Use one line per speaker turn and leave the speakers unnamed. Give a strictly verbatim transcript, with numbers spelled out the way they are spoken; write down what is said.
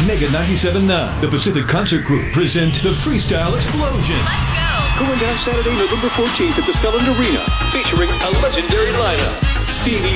Mega ninety-seven point nine, the Pacific Concert Group, present the Freestyle Explosion.
Let's go!
Going down Saturday, November fourteenth at the Selland Arena, featuring a legendary lineup. Stevie